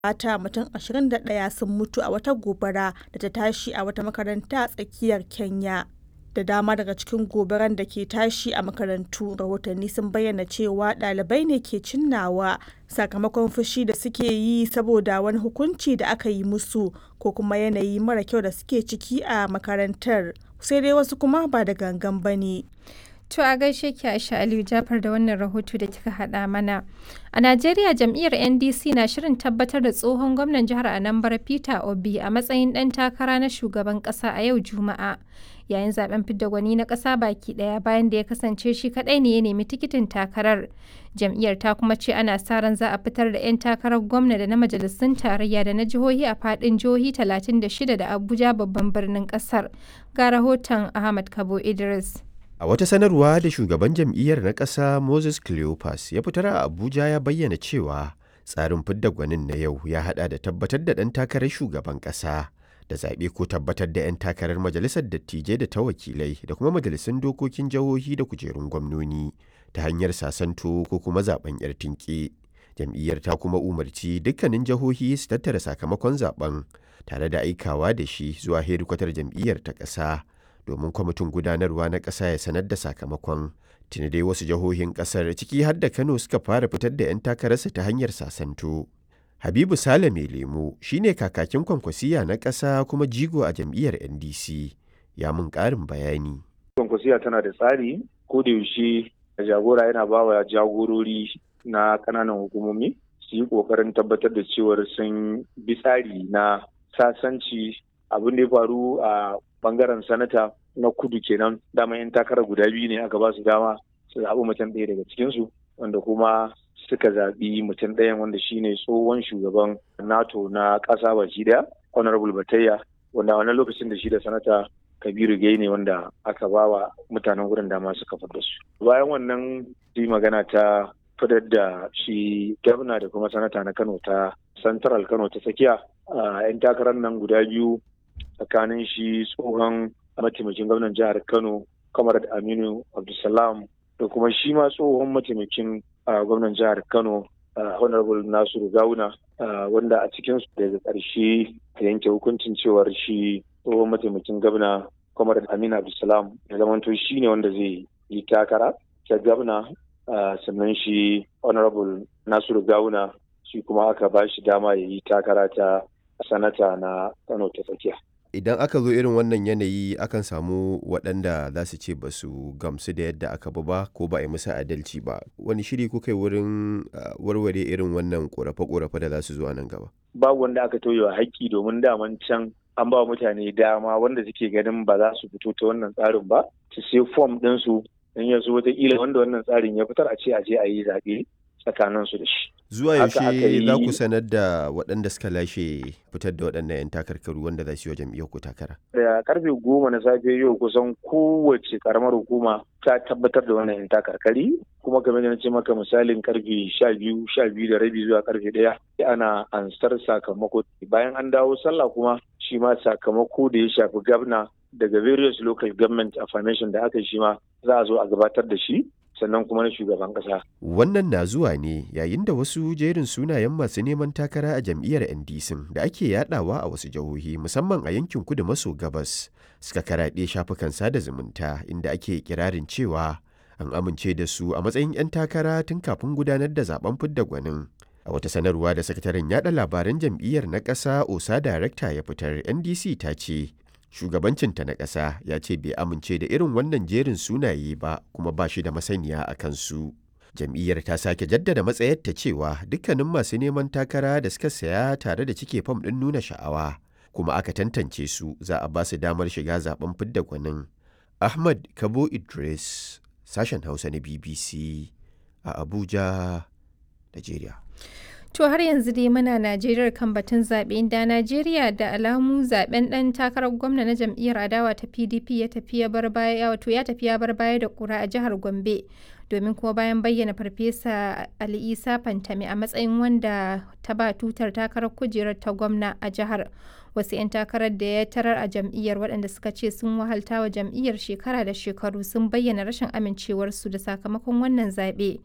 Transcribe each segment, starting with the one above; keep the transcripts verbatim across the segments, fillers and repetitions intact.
Mata mutum ashirin da ɗaya sun mutu a wata gobara da ta tashi a wata makaranta a tsakiyar Kenya. Da dama daga cikin gobaran da ke tashi a makarantu, rahotanni sun bayyana cewa ɗalibai ne ke cinnawa sakamakon fushi da suke yi saboda wani hukunci da aka yi musu ko kuma yanayi mara kyau da suke ciki a makarantar, sai dai wasu kuma ba da gangan ba ne. To a gaishe ki Aisha Aliyu Jafar da wannan rahoto da kika haɗa mana. A Najeriya jam'iyyar N D C na shirin tabbatar da tsohon gwamnan jihar Anambra Peter Obi a matsayin ɗan takara na shugaban ƙasa a yau Juma'a. Yayin zaben fidda gwani na ƙasa baki ɗaya bayan da ya kasance shi kaɗai ne ya nemi tikitin takarar. Jam'iyyar ta kuma ce ana sa ran za a fitar da 'yan takarar gwamna da na majalisun tarayya da na jihohi a faɗin jihohi talatin da shida da Abuja babban birnin ƙasar. Ga rahoton Ahmad Kabo Idris. A wata sanarwa da shugaban jam'iyyar na ƙasa Moses Cleopas ya fitar a Abuja ya bayyana cewa tsarin fidda gwanin na yau ya haɗa da tabbatar da ɗan takarar shugaban ƙasa da zaɓe ko tabbatar da 'yan takarar majalisar dattijai da ta wakilai da kuma majalisun dokokin jihohi da kujerun gwamnoni ta hanyar sasanto ko kuma zaɓen 'yar tinƙe. Jam'iyyar ta kuma umarci dukkanin jihohi su tattara sakamakon zaɓen tare da aikawa da shi zuwa hedikwatar jam'iyyar ta ƙasa. domin kwamitin gudanarwa na ƙasa ya sanar da sakamakon. Tuni dai wasu jihohin ƙasar ciki har da Kano suka fara fitar da 'yan takararsa ta hanyar sasanto. Habibu Sale mai lemo shine kakakin kwankwasiya na ƙasa kuma jigo a jam'iyyar N D C. Ya mun ƙarin bayani. Kwankwasiya tana da tsari, ko da yaushe jagora yana ba wa jagorori na ƙananan hukumomi su yi ƙoƙarin tabbatar da cewar sun bi tsari na sasanci. Abin da ya faru a bangaren sanata na kudu kenan, dama yan takarar guda biyu ne aka ba su dama su zaɓi mutum ɗaya daga cikinsu, wanda kuma suka zaɓi mutum ɗayan wanda shine tsohon shugaban NATO na ƙasa baki ɗaya, Honorable Batayya, wanda a wannan lokacin da shi da sanata Kabiru Gai ne wanda aka ba wa mutanen wurin dama suka fitar su. Bayan wannan yi magana ta fitar da shi gwamna da kuma sanata na Kano ta Central Kano ta tsakiya, yan takarar nan guda biyu tsakanin shi tsohon mataimakin gwamnan jihar Kano Comrade Aminu Abdulsalam da kuma shi ma tsohon mataimakin gwamnan jihar Kano Honorable Nasiru Gawuna, wanda a cikin su daga ƙarshe ta yanke hukuncin cewar shi tsohon mataimakin gwamna Comrade Aminu Abdulsalam ya zamanto shi ne wanda zai yi takara ta gwamna, sannan shi Honorable Nasiru Gawuna shi kuma aka ba shi dama ya yi takara ta sanata na Kano ta tsakiya. Idan aka zo irin wannan yanayi akan samu waɗanda za su ce ba su gamsu da yadda aka bi ba ko ba a yi musu adalci ba. Wani shiri kuka yi wurin warware irin wannan ƙorafe-ƙorafe da za su zo a nan gaba? Babu wanda aka tauye wa haƙƙi, domin daman can an ba mutane dama wanda suke ganin ba za su fito ta wannan tsarin ba su sai fom ɗinsu in ya zo wataƙila wanda wannan tsarin ya fitar a ce a je a yi zaɓe tsakaninsu da shi. Zuwa yaushe za ku sanar da waɗanda suka lashe fitar da waɗannan 'yan takarkaru wanda za su yi wa jam'iyyar ku takara? Da karfe goma na safe yau kusan kowace karamar hukuma ta tabbatar da wannan 'yan takarkari, kuma game da na ce maka misalin karfe sha biyu sha biyu da rabi zuwa karfe ɗaya ana ansar sakamako. Bayan an dawo sallah kuma shi ma sakamako da ya shafi gabna daga various local government affirmation da aka yi shi ma za a zo a gabatar da shi, sannan kuma na shugaban kasa. Wannan na zuwa ne yayin da wasu jerin sunayen masu neman takara a jam'iyyar N D C da ake yadawa a wasu jihohi musamman a yankin kudu maso gabas suka karaɗe shafukan sada zumunta, inda ake kirarin cewa an amince da su a matsayin 'yan takara tun kafin gudanar da zaben fidda gwanin. A wata sanarwa da sakataren yada labaran jam'iyyar na ƙasa Osa Darekta ya fitar, N D C ta ce shugabancinta na ƙasa ya ce bai amince da irin wannan jerin sunaye ba kuma ba shi da masaniya a kansu. Jam'iyyar ta sake jaddada matsayarta cewa dukkanin masu neman takara da suka saya tare da cike fam ɗin nuna sha'awa kuma aka tantance su za a ba su damar shiga zaben fidda gwanin. Ahmad Kabo Idris, sashen Hausa na B B C a Abuja, Najeriya. To har yanzu dai muna Najeriya kan batun zaɓe, inda Najeriya da alamu zaɓen ɗan takarar gwamna na jam'iyyar adawa ta P D P ya tafi ya bar baya wato ya tafi ya bar baya da ƙura a jihar Gombe, domin kuma bayan bayyana Farfesa Ali Isa Fantami a matsayin wanda ta ba tutar takarar kujerar ta gwamna a jihar. Wasu 'yan takarar da ya tarar a jam'iyyar waɗanda suka ce sun wahalta wa jam'iyyar shekara da shekaru sun bayyana rashin amincewarsu da sakamakon wannan zaɓe.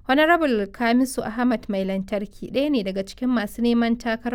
Honorable Kamisu Ahmad Mai Lantarki ɗaya ne daga cikin masu neman takarar